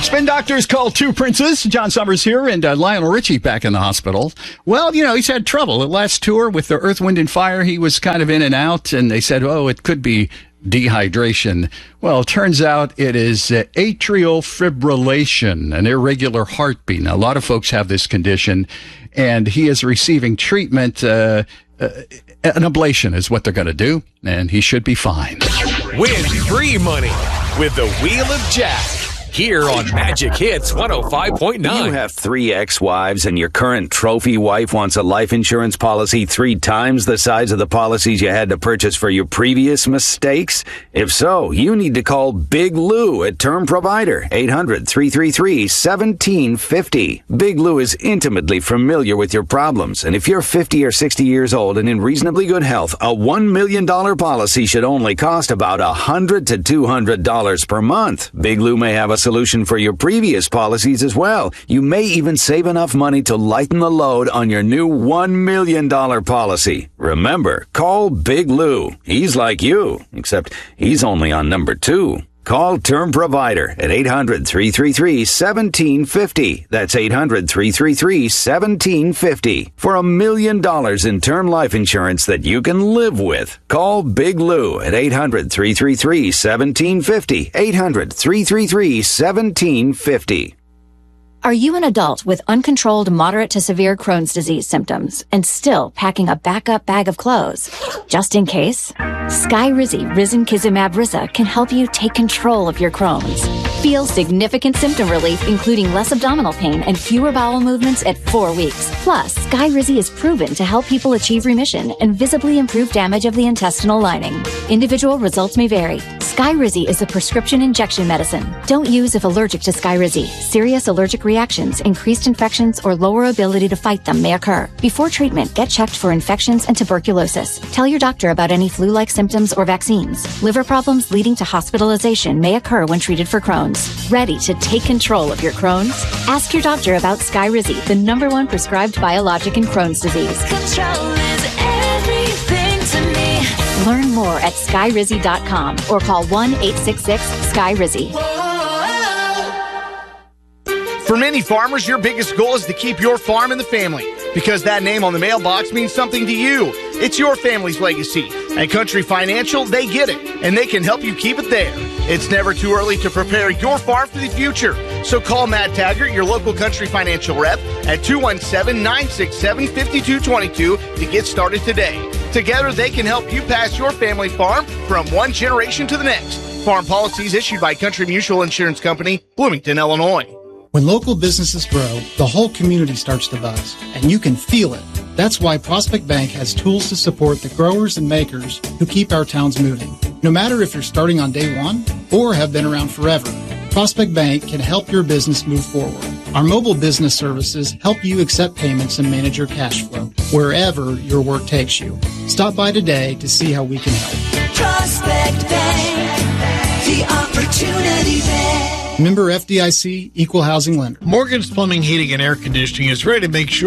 Spin Doctors call two princes. John Summers here, and Lionel Richie back in the hospital. Well, he's had trouble. The last tour with the Earth, Wind, and Fire, he was kind of in and out, and they said, it could be dehydration. Well, it turns out it is atrial fibrillation, an irregular heartbeat. Now, a lot of folks have this condition, and he is receiving treatment. An ablation is what they're going to do, and he should be fine. Win free money with the Wheel of Jack. Here on Magic Hits 105.9. You have 3 ex-wives and your current trophy wife wants a life insurance policy 3 times the size of the policies you had to purchase for your previous mistakes? If so, you need to call Big Lou at Term Provider, 800-333-1750. Big Lou is intimately familiar with your problems, and if you're 50 or 60 years old and in reasonably good health, a $1 million policy should only cost about $100 to $200 per month. Big Lou may have a solution for your previous policies as well. You may even save enough money to lighten the load on your new $1 million policy. Remember, call Big Lou. He's like you, except he's only on number 2. Call Term Provider at 800-333-1750. That's 800-333-1750 for $1 million in term life insurance that you can live with. Call Big Lou at 800-333-1750. 800-333-1750. Are you an adult with uncontrolled moderate to severe Crohn's disease symptoms and still packing a backup bag of clothes? Just in case? Skyrizi Risankizumab Risa can help you take control of your Crohn's. Feel significant symptom relief, including less abdominal pain and fewer bowel movements at 4 weeks. Plus, Skyrizi is proven to help people achieve remission and visibly improve damage of the intestinal lining. Individual results may vary. Skyrizi is a prescription injection medicine. Don't use if allergic to Skyrizi. Serious allergic reactions, increased infections, or lower ability to fight them may occur. Before treatment, get checked for infections and tuberculosis. Tell your doctor about any flu-like symptoms or vaccines. Liver problems leading to hospitalization may occur when treated for Crohn's. Ready to take control of your Crohn's? Ask your doctor about Skyrizi, the #1 prescribed biologic in Crohn's disease. Control is everything to me. Learn more at skyrizi.com or call 1-866-SKYRIZI. For many farmers, your biggest goal is to keep your farm in the family because that name on the mailbox means something to you. It's your family's legacy. At Country Financial, they get it, and they can help you keep it there. It's never too early to prepare your farm for the future. So call Matt Taggart, your local Country Financial rep, at 217-967-5222 to get started today. Together, they can help you pass your family farm from one generation to the next. Farm policies issued by Country Mutual Insurance Company, Bloomington, Illinois. When local businesses grow, the whole community starts to buzz, and you can feel it. That's why Prospect Bank has tools to support the growers and makers who keep our towns moving. No matter if you're starting on day one or have been around forever, Prospect Bank can help your business move forward. Our mobile business services help you accept payments and manage your cash flow wherever your work takes you. Stop by today to see how we can help. Prospect Bank, the opportunity bank. Member FDIC, Equal Housing Lender. Morgan's Plumbing, Heating, and Air Conditioning is ready to make sure